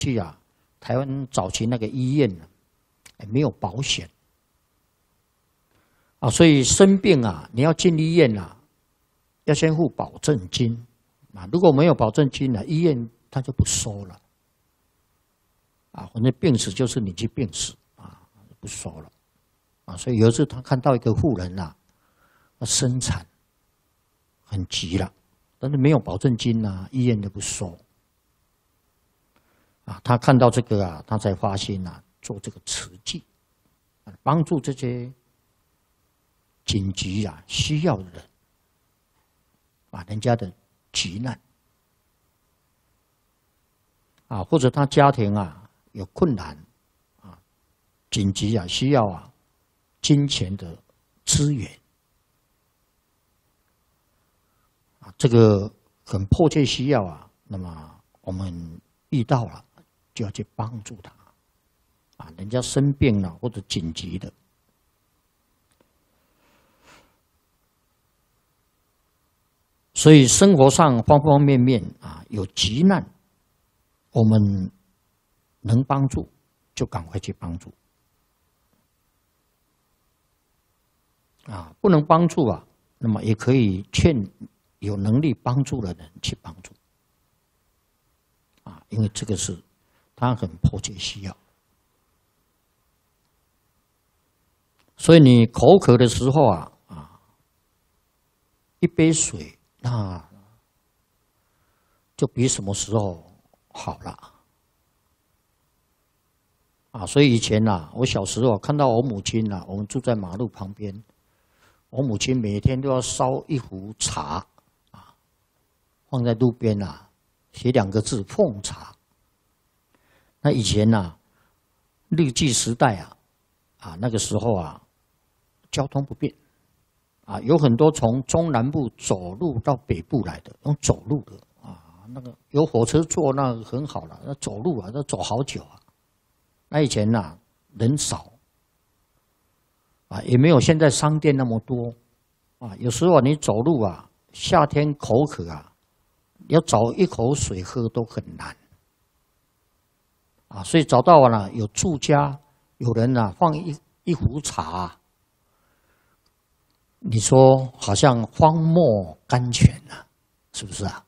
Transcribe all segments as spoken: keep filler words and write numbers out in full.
去啊，台湾早期那个医院呢，没有保险啊，所以生病啊，你要进医院啊，要先付保证金啊。如果没有保证金呢，医院他就不收了啊。反正病死就是你去病死啊，不收了啊。所以有一次他看到一个妇人呐、啊，生产很急了，但是没有保证金啊，医院就不收。啊，他看到这个啊，他才发现啊，做这个慈济，啊，帮助这些紧急啊需要的人，啊，人家的急难，啊，或者他家庭啊有困难，啊，紧急啊需要啊金钱的资源，啊，这个很迫切需要啊，那么我们遇到了。就要去帮助他，啊，人家生病了或者紧急的，所以生活上方方面面啊有急难，我们能帮助就赶快去帮助，啊，不能帮助啊，那么也可以劝有能力帮助的人去帮助，啊，因为这个是。他很迫切需要，所以你口渴的时候啊啊，一杯水那就比什么时候好了啊！所以以前呐、啊，我小时候看到我母亲呐、啊，我们住在马路旁边，我母亲每天都要烧一壶茶啊，放在路边啊，写两个字“奉茶”。那以前呐、啊，日据时代啊，啊那个时候啊，交通不便，啊有很多从中南部走路到北部来的，用走路的啊，那个有火车坐那个很好了，那走路啊，那走好久啊。那以前呐、啊、人少，啊也没有现在商店那么多，啊有时候你走路啊，夏天口渴啊，要找一口水喝都很难。啊，所以找到了有住家，有人啊放一一壶茶，你说好像荒漠甘泉呐、啊，是不是啊？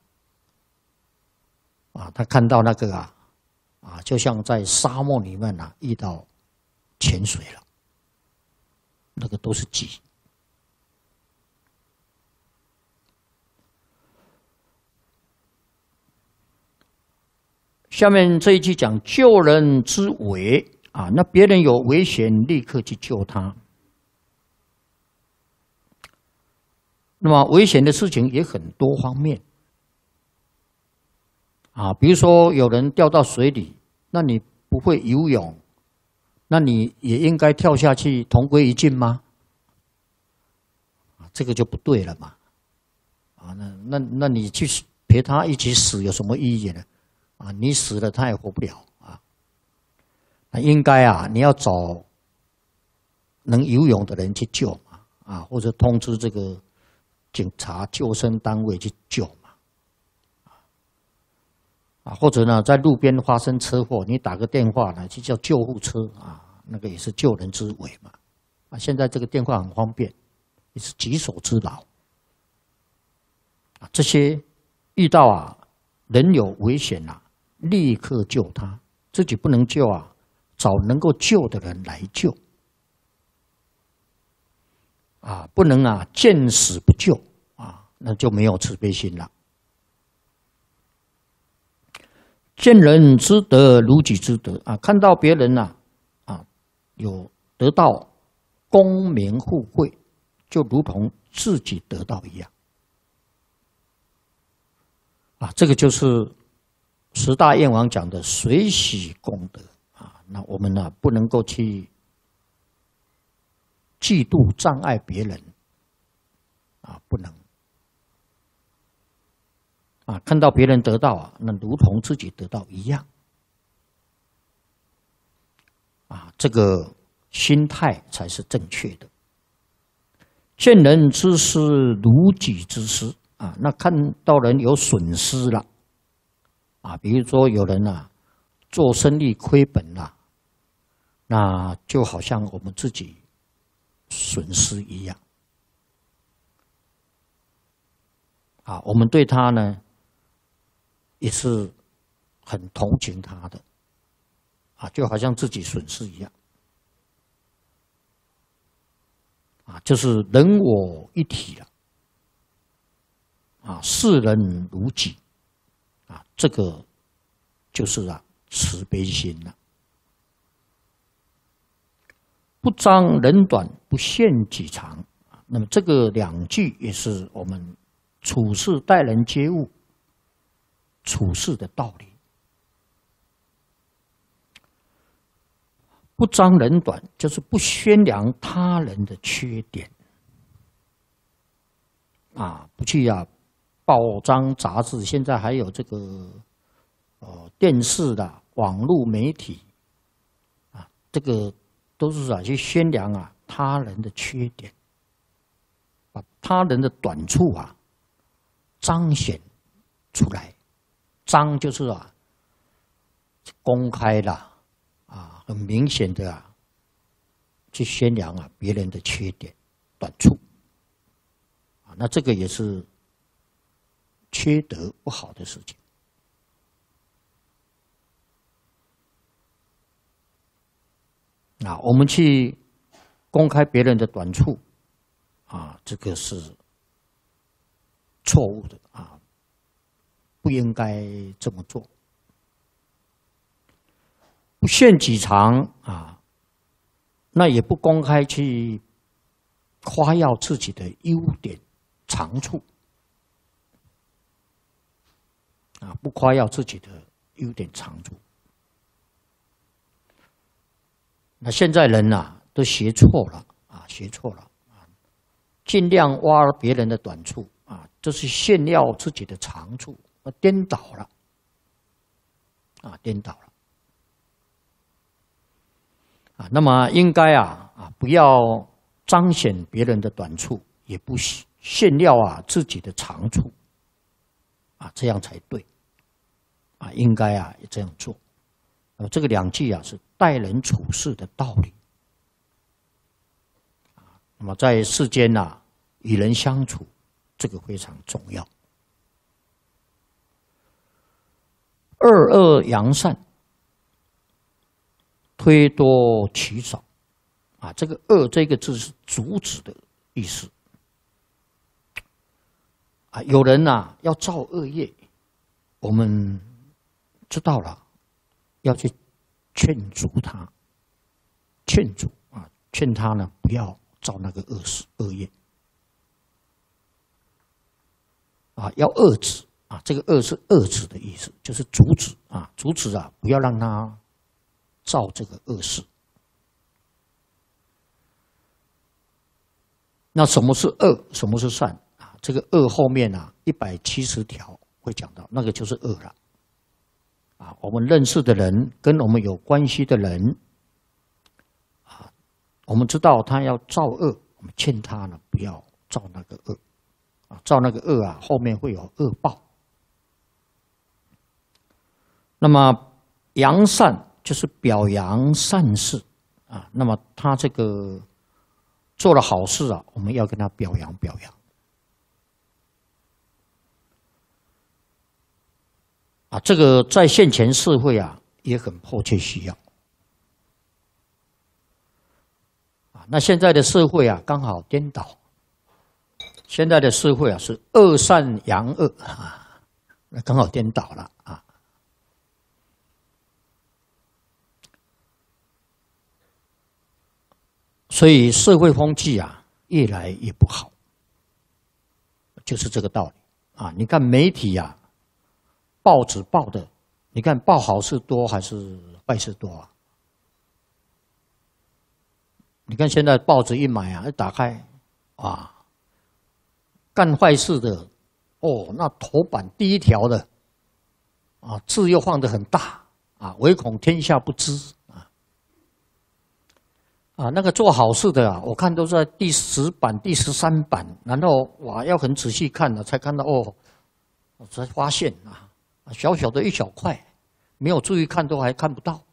啊，他看到那个啊，啊，就像在沙漠里面啊遇到泉水了，那个都是急。下面这一句讲救人之危啊，那别人有危险，立刻去救他。那么危险的事情也很多方面啊，比如说有人掉到水里，那你不会游泳，那你也应该跳下去同归于尽吗？啊，这个就不对了嘛。啊，那那那你去陪他一起死有什么意义呢？啊，你死了他也活不了啊！那应该啊，你要找能游泳的人去救嘛，啊，或者通知这个警察、救生单位去救嘛，啊，或者呢，在路边发生车祸，你打个电话呢，去叫救护车啊，那个也是救人之危嘛，啊，现在这个电话很方便，也是举手之劳，啊，这些遇到啊人有危险啊。立刻救他，自己不能救啊，找能够救的人来救，啊，不能啊见死不救啊，那就没有慈悲心了。见人之德如己之德啊，看到别人呐 啊, 啊有得到功名富贵，就如同自己得到一样啊，这个就是十大愿王讲的随喜功德啊，那我们呢、啊、不能够去嫉妒障碍别人啊，不能啊，看到别人得到啊，那如同自己得到一样啊，这个心态才是正确的。见人之失如己之失啊，那看到人有损失了。啊，比如说有人啊做生意亏本啦，那就好像我们自己损失一样。啊，我们对他呢也是很同情他的，啊，就好像自己损失一样。啊，就是人我一体了。啊，视人如己，啊，这个就是啊慈悲心了。不张人短，不限己长。那么这个两句也是我们处事待人接物、处事的道理。不张人短，就是不宣扬他人的缺点。啊，不去啊。报章杂志，现在还有这个呃电视的网络媒体啊，这个都是啊去宣扬啊他人的缺点，把他人的短处啊彰显出来。彰就是啊公开的啊，很明显的啊去宣扬啊别人的缺点、短处啊，那这个也是缺德不好的事情。啊，我们去公开别人的短处，啊，这个是错误的啊，不应该这么做。不炫己长啊，那也不公开去夸耀自己的优点、长处。啊，不夸耀自己的优点长处。那现在人呐、啊，都学错了啊，学错了啊，尽量挖别人的短处啊，这是炫耀自己的长处，那颠倒了啊，颠倒了啊。那么应该啊啊，不要彰显别人的短处，也不炫耀啊自己的长处啊，这样才对。啊，应该啊也这样做。呃，这个两句啊是待人处事的道理。啊，那么在世间呐、啊，与人相处，这个非常重要。二恶扬善，推多取少。啊，这个恶这个字是阻止的意思。啊，有人呐、啊、要造恶业，我们知道了，要去劝阻他，劝阻啊，劝他呢不要造那个恶事恶业啊，要遏止啊，这个遏是遏止的意思，就是阻止啊，阻止啊，不要让他造这个恶事。那什么是恶？什么是善啊？这个恶后面啊，一百七十条会讲到，那个就是恶了。啊，我们认识的人，跟我们有关系的人，啊，我们知道他要造恶，我们劝他呢不要造那个恶，啊，造那个恶啊，后面会有恶报。那么扬善就是表扬善事啊，那么他这个做了好事啊，我们要跟他表扬表扬。啊，这个在现前社会啊，也很迫切需要。啊，那现在的社会啊，刚好颠倒。现在的社会啊，是恶善扬恶啊，那刚好颠倒了啊。所以社会风气啊，越来越不好，就是这个道理啊。你看媒体啊。报纸报的，你看报好事多还是坏事多啊？你看现在报纸一买啊，一打开，啊，干坏事的，哦，那头版第一条的，啊，字又放得很大，啊，唯恐天下不知，啊，啊，那个做好事的啊，我看都在第十版、第十三版，然后哇，要很仔细看了才看到哦，我才发现啊。小小的一小块， 没有注意看都还看不到。